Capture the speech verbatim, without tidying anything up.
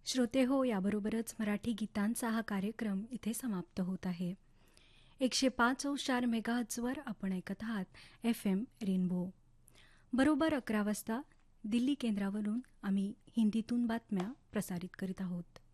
श्रोते हो, याबरोबरच मराठी गीतांचा हा कार्यक्रम इथे समाप्त होत आहे. एकशे पाच अंश चार मेगाहर्ट्झवर आपण ऐकत आहात एफ एम रेनबो. बरोबर अकरा वाजता दिल्ली केंद्रावरून आम्ही हिंदीतून बातम्या प्रसारित करीत आहोत.